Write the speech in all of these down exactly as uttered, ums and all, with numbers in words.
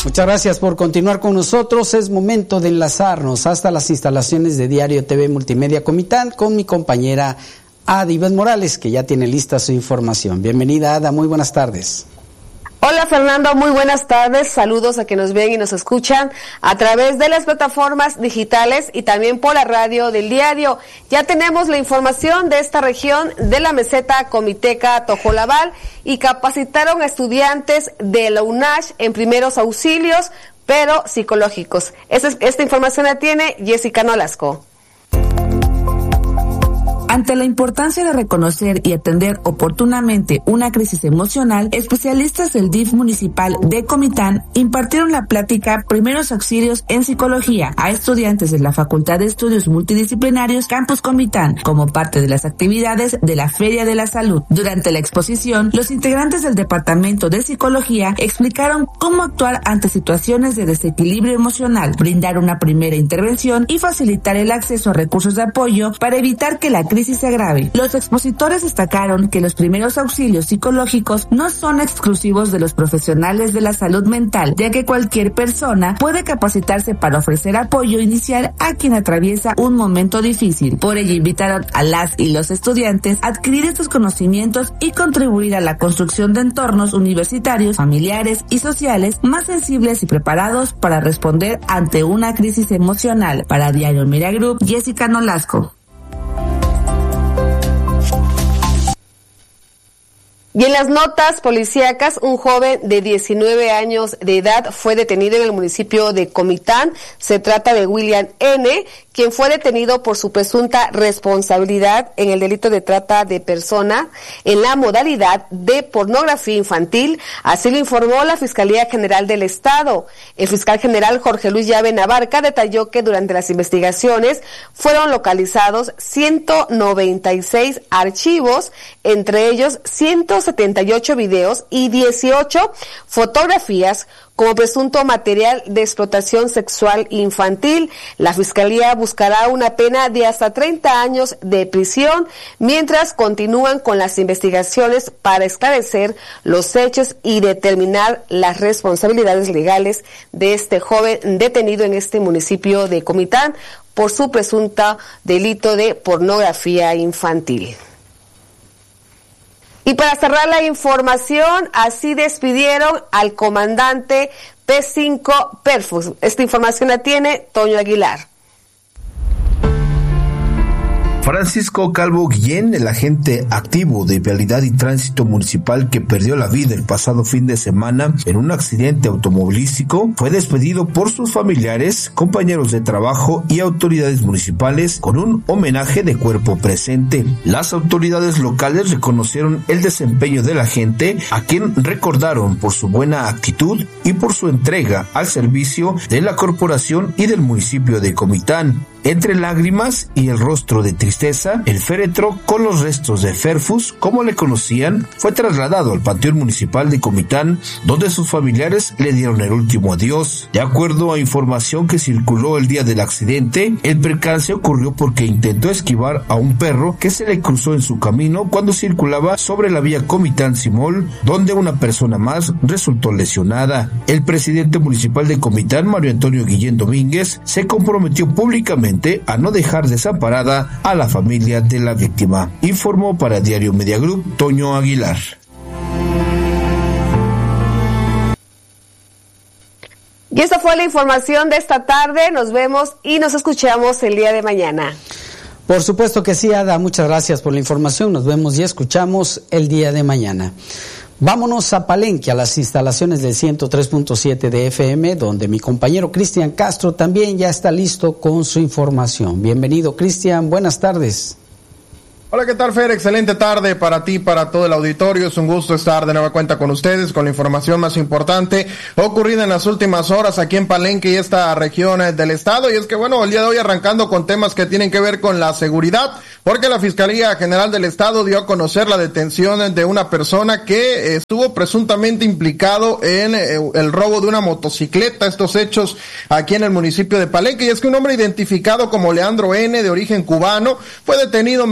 Muchas gracias por continuar con nosotros. Es momento de enlazarnos hasta las instalaciones de Diario T V Multimedia Comitán con mi compañera Ada Ivette Morales, que ya tiene lista su información. Bienvenida, Ada, muy buenas tardes. Hola Fernando, muy buenas tardes. Saludos a quienes nos ven y nos escuchan a través de las plataformas digitales y también por la radio del diario. Ya tenemos la información de esta región de la meseta comiteca Tojolabal y capacitaron a estudiantes de la UNACH en primeros auxilios, pero psicológicos. Esta, esta información la tiene Jessica Nolasco. Ante la importancia de reconocer y atender oportunamente una crisis emocional, especialistas del D I F municipal de Comitán impartieron la plática Primeros Auxilios en Psicología a estudiantes de la Facultad de Estudios Multidisciplinarios Campus Comitán, como parte de las actividades de la Feria de la Salud. Durante la exposición, los integrantes del Departamento de Psicología explicaron cómo actuar ante situaciones de desequilibrio emocional, brindar una primera intervención y facilitar el acceso a recursos de apoyo para evitar que la crisis se agrave. Los expositores destacaron que los primeros auxilios psicológicos no son exclusivos de los profesionales de la salud mental, ya que cualquier persona puede capacitarse para ofrecer apoyo inicial a quien atraviesa un momento difícil. Por ello invitaron a las y los estudiantes a adquirir estos conocimientos y contribuir a la construcción de entornos universitarios, familiares y sociales más sensibles y preparados para responder ante una crisis emocional. Para Diario Media Group, Jessica Nolasco. Y en las notas policíacas, un joven de diecinueve años de edad fue detenido en el municipio de Comitán. Se trata de William N., quien fue detenido por su presunta responsabilidad en el delito de trata de persona en la modalidad de pornografía infantil. Así lo informó la Fiscalía General del Estado. El fiscal general Jorge Luis Llave Navarca detalló que durante las investigaciones fueron localizados ciento noventa y seis archivos, entre ellos ciento setenta y ocho videos y dieciocho fotografías como presunto material de explotación sexual infantil. La Fiscalía buscará una pena de hasta treinta años de prisión, mientras continúan con las investigaciones para esclarecer los hechos y determinar las responsabilidades legales de este joven detenido en este municipio de Comitán por su presunto delito de pornografía infantil. Y para cerrar la información, así despidieron al comandante P cinco Perfus. Esta información la tiene Toño Aguilar. Francisco Calvo Guillén, el agente activo de Vialidad y Tránsito Municipal que perdió la vida el pasado fin de semana en un accidente automovilístico, fue despedido por sus familiares, compañeros de trabajo y autoridades municipales con un homenaje de cuerpo presente. Las autoridades locales reconocieron el desempeño del agente, a quien recordaron por su buena actitud y por su entrega al servicio de la corporación y del municipio de Comitán. Entre lágrimas y el rostro de tristeza, el féretro con los restos de Perfus, como le conocían, fue trasladado al Panteón Municipal de Comitán, donde sus familiares le dieron el último adiós. De acuerdo a información que circuló el día del accidente, el percance ocurrió porque intentó esquivar a un perro que se le cruzó en su camino cuando circulaba sobre la vía Comitán-Simol, donde una persona más resultó lesionada. El presidente municipal de Comitán, Mario Antonio Guillén Domínguez, se comprometió públicamente a no dejar desamparada a la familia de la víctima. Informó para Diario Media Group Toño Aguilar. Y esta fue la información de esta tarde. Nos vemos y nos escuchamos el día de mañana. Por supuesto que sí, Ada. Muchas gracias por la información. Nos vemos y escuchamos el día de mañana. Vámonos a Palenque, a las instalaciones del ciento tres punto siete de F M, donde mi compañero Cristian Castro también ya está listo con su información. Bienvenido, Cristian. Buenas tardes. Hola, ¿qué tal, Fer? Excelente tarde para ti, para todo el auditorio. Es un gusto estar de nueva cuenta con ustedes, con la información más importante ocurrida en las últimas horas aquí en Palenque y esta región del estado. Y es que, bueno, el día de hoy arrancando con temas que tienen que ver con la seguridad, porque la Fiscalía General del Estado dio a conocer la detención de una persona que estuvo presuntamente implicado en el robo de una motocicleta. Estos hechos aquí en el municipio de Palenque. Y es que un hombre identificado como Leandro N., de origen cubano, fue detenido mediante una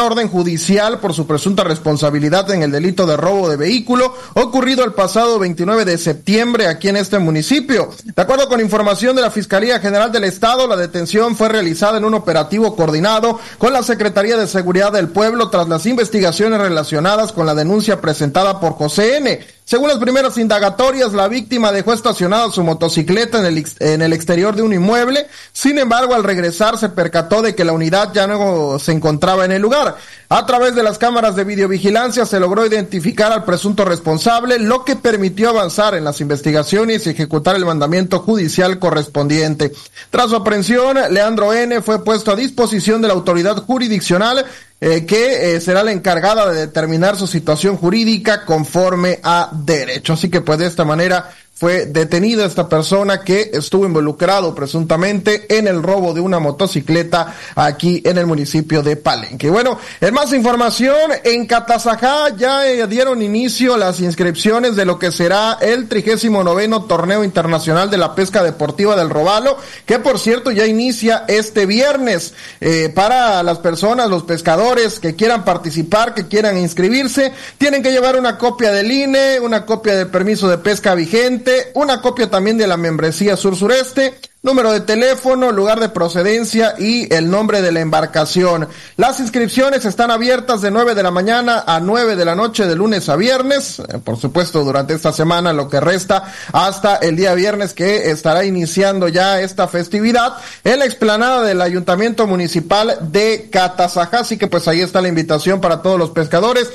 orden judicial por su presunta responsabilidad en el delito de robo de vehículo ocurrido el pasado veintinueve de septiembre aquí en este municipio. De acuerdo con información de la Fiscalía General del Estado, la detención fue realizada en un operativo coordinado con la Secretaría de Seguridad del Pueblo tras las investigaciones relacionadas con la denuncia presentada por José N. Según las primeras indagatorias, la víctima dejó estacionada su motocicleta en el, en el exterior de un inmueble. Sin embargo, al regresar se percató de que la unidad ya no se encontraba en el lugar. A través de las cámaras de videovigilancia se logró identificar al presunto responsable, lo que permitió avanzar en las investigaciones y ejecutar el mandamiento judicial correspondiente. Tras su aprehensión, Leandro N. fue puesto a disposición de la autoridad jurisdiccional, Eh, que eh, será la encargada de determinar su situación jurídica conforme a derecho. Así que pues de esta manera fue detenida esta persona que estuvo involucrado presuntamente en el robo de una motocicleta aquí en el municipio de Palenque. Bueno, en más información, en Catazajá ya eh, dieron inicio las inscripciones de lo que será el trigésimo noveno Torneo Internacional de la Pesca Deportiva del Robalo, que por cierto ya inicia este viernes. Eh, para las personas, los pescadores que quieran participar, que quieran inscribirse, tienen que llevar una copia del I N E, una copia del permiso de pesca vigente, una copia también de la membresía sur-sureste, número de teléfono, lugar de procedencia y el nombre de la embarcación. Las inscripciones están abiertas de nueve de la mañana a nueve de la noche de lunes a viernes, eh, por supuesto durante esta semana, lo que resta hasta el día viernes, que estará iniciando ya esta festividad en la explanada del Ayuntamiento Municipal de Catazajá. Así que pues ahí está la invitación para todos los pescadores.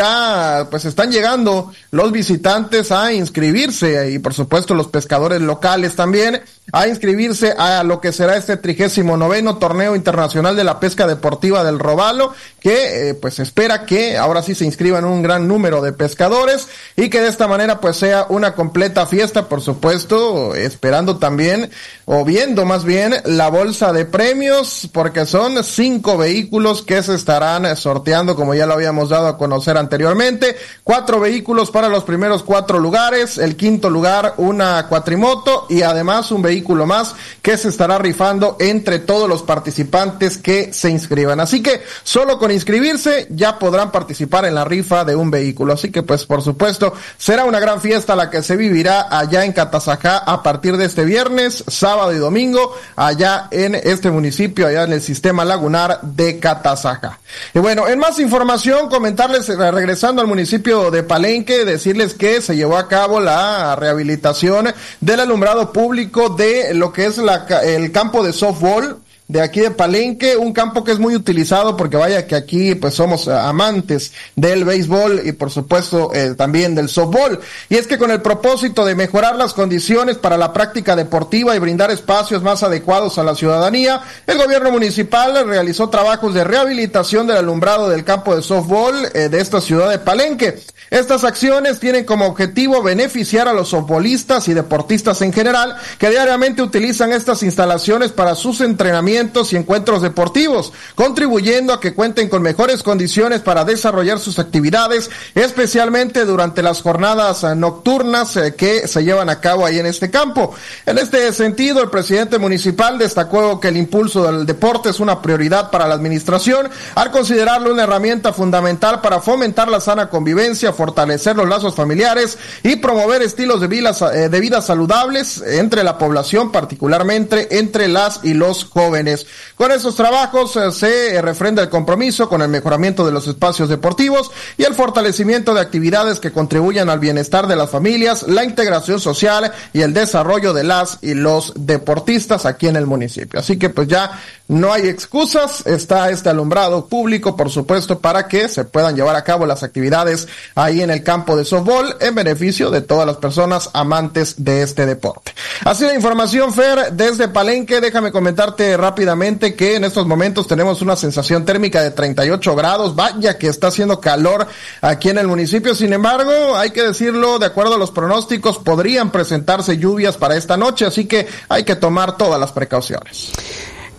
Ya pues están llegando los visitantes a inscribirse y por supuesto los pescadores locales también a inscribirse a lo que será este trigésimo noveno Torneo Internacional de la Pesca Deportiva del Robalo, que eh, pues espera que ahora sí se inscriban un gran número de pescadores y que de esta manera pues sea una completa fiesta, por supuesto, esperando también o viendo más bien la bolsa de premios, porque son cinco vehículos que se estarán sorteando, como ya lo habíamos dado a conocer anteriormente. Cuatro vehículos para los primeros cuatro lugares, el quinto lugar una cuatrimoto y además un vehículo más que se estará rifando entre todos los participantes que se inscriban. Así que solo con inscribirse ya podrán participar en la rifa de un vehículo. Así que pues por supuesto será una gran fiesta la que se vivirá allá en Catazajá a partir de este viernes, sábado y domingo allá en este municipio, allá en el sistema lagunar de Catazajá. Y bueno, en más información, comentarles, regresando al municipio de Palenque, decirles que se llevó a cabo la rehabilitación del alumbrado público de lo que es la, el campo de softball de aquí de Palenque, un campo que es muy utilizado porque vaya que aquí pues somos amantes del béisbol y por supuesto eh, también del softball. Y es que con el propósito de mejorar las condiciones para la práctica deportiva y brindar espacios más adecuados a la ciudadanía, el gobierno municipal realizó trabajos de rehabilitación del alumbrado del campo de softball eh, de esta ciudad de Palenque. Estas acciones tienen como objetivo beneficiar a los softbolistas y deportistas en general que diariamente utilizan estas instalaciones para sus entrenamientos y encuentros deportivos, contribuyendo a que cuenten con mejores condiciones para desarrollar sus actividades, especialmente durante las jornadas nocturnas eh, que se llevan a cabo ahí en este campo. En este sentido, el presidente municipal destacó que el impulso del deporte es una prioridad para la administración, al considerarlo una herramienta fundamental para fomentar la sana convivencia, fortalecer los lazos familiares y promover estilos de vida, eh, de vida saludables entre la población, particularmente entre las y los jóvenes. Con esos trabajos eh, se refrenda el compromiso con el mejoramiento de los espacios deportivos y el fortalecimiento de actividades que contribuyan al bienestar de las familias, la integración social y el desarrollo de las y los deportistas aquí en el municipio. Así que pues ya no hay excusas, está este alumbrado público, por supuesto, para que se puedan llevar a cabo las actividades ahí en el campo de softball en beneficio de todas las personas amantes de este deporte. Así la información, Fer, desde Palenque. Déjame comentarte rápidamente que en estos momentos tenemos una sensación térmica de treinta y ocho grados. Vaya que está haciendo calor aquí en el municipio. Sin embargo, hay que decirlo, de acuerdo a los pronósticos, podrían presentarse lluvias para esta noche, así que hay que tomar todas las precauciones.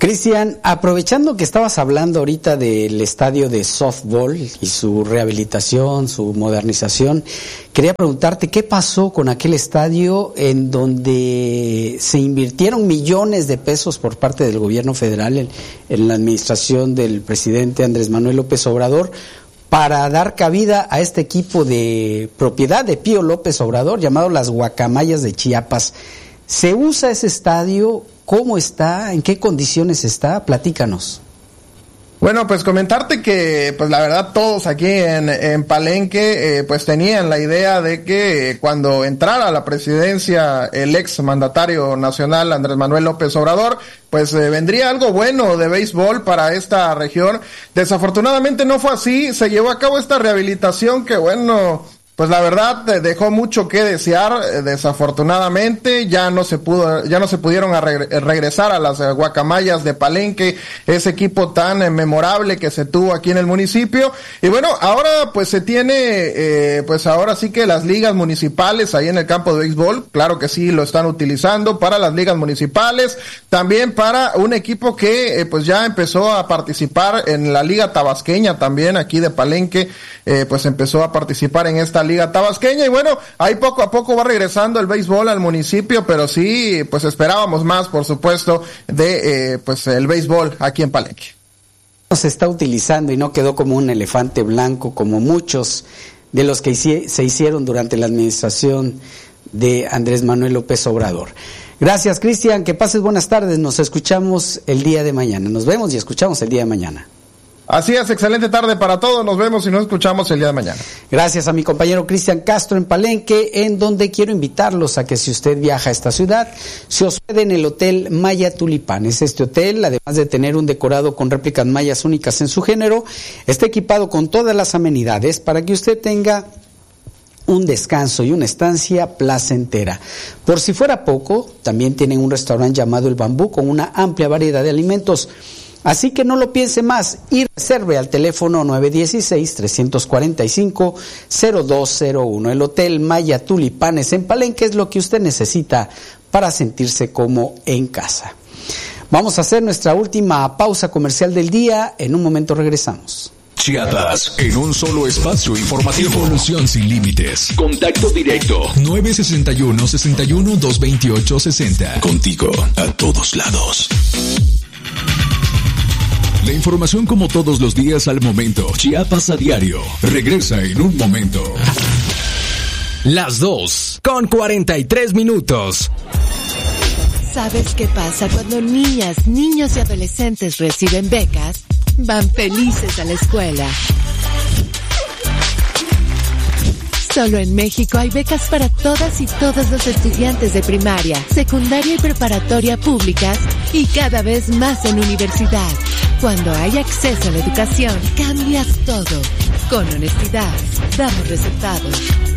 Cristian, aprovechando que estabas hablando ahorita del estadio de softball y su rehabilitación, su modernización, quería preguntarte qué pasó con aquel estadio en donde se invirtieron millones de pesos por parte del gobierno federal en, en la administración del presidente Andrés Manuel López Obrador para dar cabida a este equipo de propiedad de Pío López Obrador llamado las Guacamayas de Chiapas. ¿Se usa ese estadio? ¿Cómo está? ¿En qué condiciones está? Platícanos. Bueno, pues comentarte que, pues la verdad, todos aquí en, en Palenque, eh, pues tenían la idea de que eh, cuando entrara a la presidencia el ex mandatario nacional Andrés Manuel López Obrador, pues eh, vendría algo bueno de béisbol para esta región. Desafortunadamente no fue así, se llevó a cabo esta rehabilitación que, bueno, pues la verdad dejó mucho que desear. Desafortunadamente ya no se pudo, ya no se pudieron a regre- regresar a las Guacamayas de Palenque, ese equipo tan eh, memorable que se tuvo aquí en el municipio. Y bueno, ahora pues se tiene, eh, pues ahora sí que las ligas municipales ahí en el campo de béisbol, claro que sí lo están utilizando para las ligas municipales, también para un equipo que eh, pues ya empezó a participar en la liga tabasqueña también aquí de Palenque, eh, pues empezó a participar en esta liga tabasqueña y bueno, ahí poco a poco va regresando el béisbol al municipio, pero sí, pues esperábamos más, por supuesto, de eh, pues el béisbol aquí en Palenque. Se está utilizando y no quedó como un elefante blanco como muchos de los que hici- se hicieron durante la administración de Andrés Manuel López Obrador. Gracias, Cristian, que pases buenas tardes, nos escuchamos el día de mañana, nos vemos y escuchamos el día de mañana. Así es, excelente tarde para todos, nos vemos y nos escuchamos el día de mañana. Gracias a mi compañero Cristian Castro en Palenque, en donde quiero invitarlos a que si usted viaja a esta ciudad, se hospede en el Hotel Maya Tulipanes. Este hotel, además de tener un decorado con réplicas mayas únicas en su género, está equipado con todas las amenidades para que usted tenga un descanso y una estancia placentera. Por si fuera poco, también tienen un restaurante llamado El Bambú con una amplia variedad de alimentos. Así que no lo piense más y reserve al teléfono nueve uno seis, tres cuatro cinco, cero dos cero uno. El Hotel Maya Tulipanes en Palenque es lo que usted necesita para sentirse como en casa. Vamos a hacer nuestra última pausa comercial del día. En un momento regresamos. Chiapas, en un solo espacio informativo. Evolución sin límites. Contacto directo. nueve seis uno, seis uno, dos dos ocho, seis cero. Contigo, a todos lados. La información como todos los días al momento. Chiapas a diario. Regresa en un momento. Las dos, con cuarenta y tres minutos. ¿Sabes qué pasa cuando niñas, niños y adolescentes reciben becas? Van felices a la escuela. Solo en México hay becas para todas y todos los estudiantes de primaria, secundaria y preparatoria públicas y cada vez más en universidad. Cuando hay acceso a la educación, cambias todo. Con honestidad, damos resultados.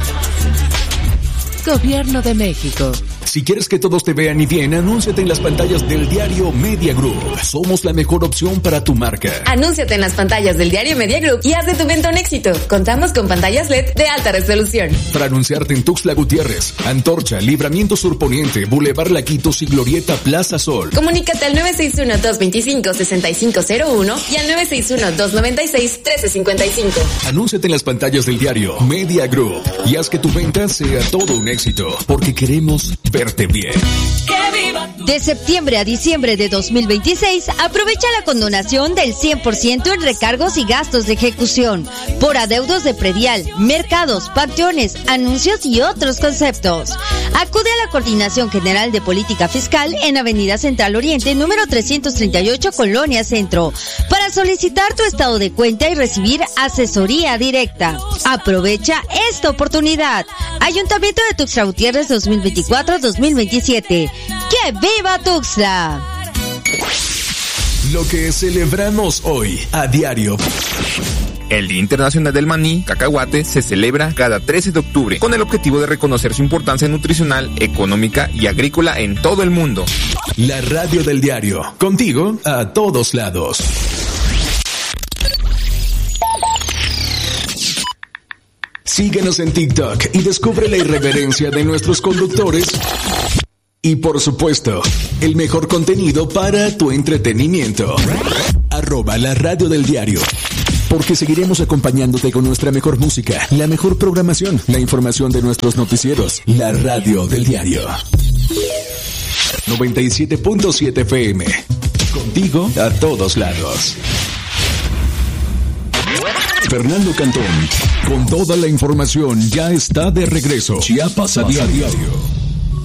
Gobierno de México. Si quieres que todos te vean y bien, anúnciate en las pantallas del diario Media Group. Somos la mejor opción para tu marca. Anúnciate en las pantallas del diario Media Group y haz de tu venta un éxito. Contamos con pantallas L E D de alta resolución. Para anunciarte en Tuxtla Gutiérrez, Antorcha, Libramiento Sur Poniente, Boulevard Laquitos y Glorieta Plaza Sol. Comunícate al nueve seis uno, dos dos cinco, seis cinco cero uno y al nueve seis uno, dos nueve seis, uno tres cinco cinco. Anúnciate en las pantallas del diario Media Group y haz que tu venta sea todo un éxito, porque queremos verte bien. De septiembre a diciembre de dos mil veintiséis, aprovecha la condonación del cien por ciento en recargos y gastos de ejecución por adeudos de predial, mercados, panteones, anuncios y otros conceptos. Acude a la Coordinación General de Política Fiscal en Avenida Central Oriente, número trescientos treinta y ocho, Colonia Centro, para solicitar tu estado de cuenta y recibir asesoría directa. Aprovecha esta oportunidad. Ayuntamiento de Tuxtla Gutiérrez dos mil veinticuatro a dos mil veintisiete. ¡Que viva Tuxtla! Lo que celebramos hoy a diario. El Día Internacional del Maní, Cacahuate, se celebra cada trece de octubre con el objetivo de reconocer su importancia nutricional, económica y agrícola en todo el mundo. La radio del diario, contigo a todos lados. Síguenos en TikTok y descubre la irreverencia de nuestros conductores Y por supuesto, el mejor contenido para tu entretenimiento. Arroba la radio del diario. Porque seguiremos acompañándote con nuestra mejor música, la mejor programación, la información de nuestros noticieros. La radio del diario. noventa y siete punto siete F M. Contigo a todos lados. Fernando Cantón, con toda la información, ya está de regreso. Chiapas a diario.